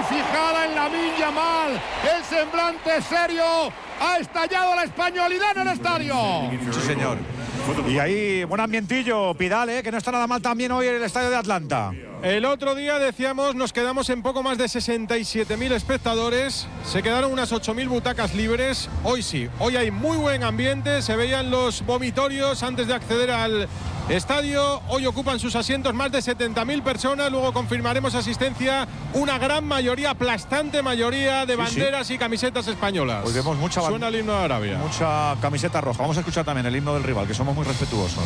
fijada en Lamine Yamal. El semblante serio. Ha estallado la españolidad en el estadio. Sí, señor. Y ahí, buen ambientillo, Pidal, que no está nada mal también hoy en el estadio de Atlanta. El otro día, decíamos, nos quedamos en poco más de 67.000 espectadores. Se quedaron unas 8.000 butacas libres. Hoy sí, hoy hay muy buen ambiente. Se veían los vomitorios antes de acceder al estadio. Hoy ocupan sus asientos más de 70.000 personas. Luego confirmaremos asistencia. Una gran mayoría, aplastante mayoría de banderas y camisetas españolas. Pues vemos mucha Suena el himno de Arabia. Mucha camiseta roja. Vamos a escuchar también el himno del rival, que somos muy respetuosos.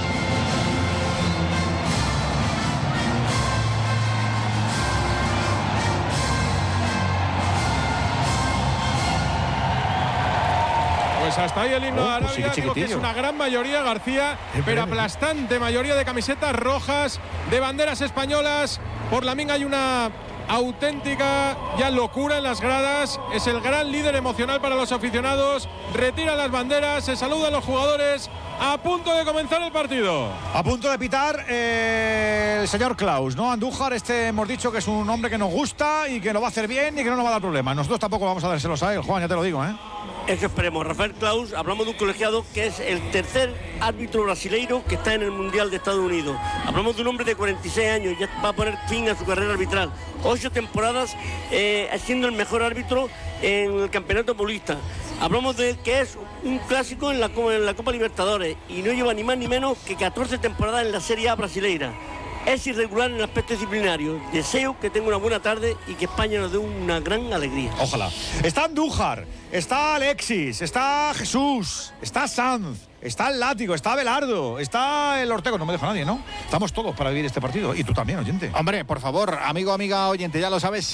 Pues hasta ahí el himno de Arabia, pues digo que es una gran mayoría, García, pero aplastante mayoría de camisetas rojas, de banderas españolas. Por Lamine hay una auténtica ya locura en las gradas. Es el gran líder emocional para los aficionados. Retira las banderas, se saludan los jugadores. A punto de comenzar el partido. A punto de pitar el señor Klaus, ¿no? Andújar, hemos dicho que es un hombre que nos gusta y que lo va a hacer bien y que no nos va a dar problemas. Nosotros tampoco vamos a dárselos a él, Juan, ya te lo digo, ¿eh? Eso esperemos. Rafael Klaus, hablamos de un colegiado que es el tercer árbitro brasileiro que está en el Mundial de Estados Unidos. Hablamos de un hombre de 46 años, ya va a poner fin a su carrera arbitral. 8 temporadas siendo el mejor árbitro en el Campeonato Paulista. Hablamos de que es un clásico en la Copa Libertadores y no lleva ni más ni menos que 14 temporadas en la Serie A brasileira. Es irregular en el aspecto disciplinario. Deseo que tenga una buena tarde y que España nos dé una gran alegría. Ojalá. Está Andújar, está Alexis, está Jesús, está Sanz, está el Látigo, está Abelardo, está el Ortego. No me deja nadie, ¿no? Estamos todos para vivir este partido. Y tú también, oyente. Hombre, por favor, amigo, amiga, oyente, ya lo sabes,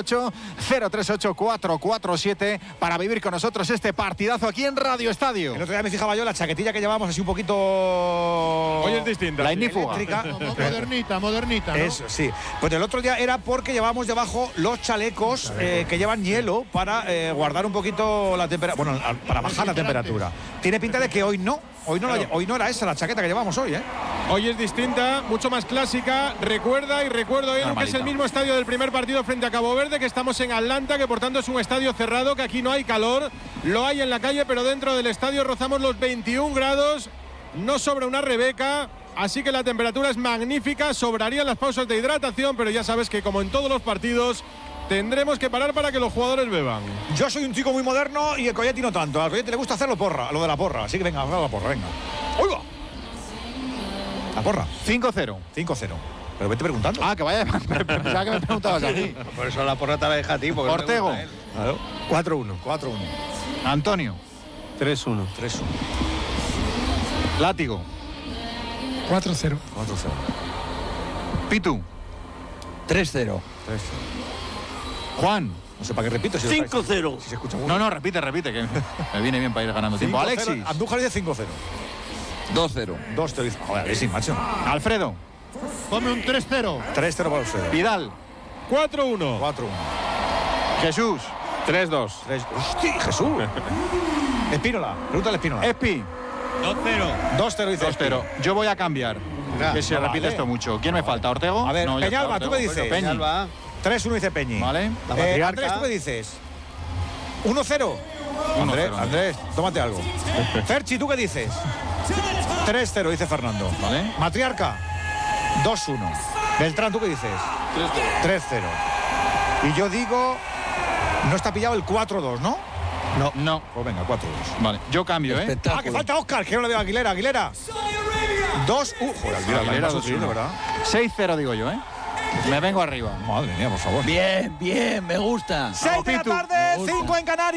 608-038-447 para vivir con nosotros este partidazo aquí en Radio Estadio. El otro día me fijaba yo la chaquetilla que llevábamos así un poquito... Hoy es distinta. La ignífuga. Modernita, ¿no? Eso, sí. Pues el otro día era porque llevábamos debajo los chalecos que llevan hielo para guardar un poquito la temperatura. Bueno, para bajar la temperatura. Tiene pinta de que hoy no. Hoy no era esa la chaqueta que llevamos hoy, ¿eh? Hoy es distinta, mucho más clásica. Recuerdo hoy que es el mismo estadio del primer partido frente a Cabo Verde, que estamos en Atlanta, que por tanto es un estadio cerrado, que aquí no hay calor. Lo hay en la calle, pero dentro del estadio rozamos los 21 grados. No sobra una Rebeca, así que la temperatura es magnífica. Sobrarían las pausas de hidratación, pero ya sabes que como en todos los partidos tendremos que parar para que los jugadores beban. Yo soy un chico muy moderno y el Coyetti no tanto. Al Coyetti le gusta hacerlo porra, lo de la porra. Así que venga, haga la porra, venga. ¡Oiga! La porra. 5-0. 5-0. Pero vete preguntando. Ah, que vaya. Pensaba que me preguntabas a mí. Por eso la porra te la deja a ti. Ortego. Claro. 4-1. 4-1. Antonio. 3-1. 3-1. Látigo. 4-0. 4-0. Pitu. 3-0. Juan. No sé para qué repito. Si 5-0. si se escucha muy No, repite, que me viene bien para ir ganando tiempo. Alexis. Andújar dice 5-0. 2-0. 2-0 dice. Joder, Alexis, macho. Alfredo. Ponme un 3-0. 3-0 para usted. Vidal. 4-1. 4-1. Jesús. 3-2. ¡Hostia, Jesús! Espínola. Pregúntale a Espínola. Espi. 2-0 dice. 2-0. Yo voy a cambiar. Que se repite vale. esto mucho. ¿quién me falta? ¿Ortego? A ver, No, ya Peñalba, está, ¿tú qué Ortego. dices? Peñi. Peñalba. 3-1 dice Peñi. Vale. La matriarca. Andrés, ¿tú qué dices? 1-0. 1-0. Andrés, tómate algo. Ferchi, ¿tú qué dices? 3-0 dice Fernando. Vale. Matriarca, 2-1. Beltrán, ¿tú qué dices? 3-0. Y yo digo, no está pillado el 4-2, ¿no? No. Pues venga, 4-2. Vale. Yo cambio, ¿eh? Ah, que falta Óscar, que no le veo a Aguilera. Aguilera. 2-1. Joder, Aguilera, Aguilera, la hemos sufrido, 2-1. ¿verdad? 6-0 digo yo, ¿eh? Me vengo arriba. Madre mía, por favor. Bien, me gusta. 6 de la tarde, 5 en Canarias.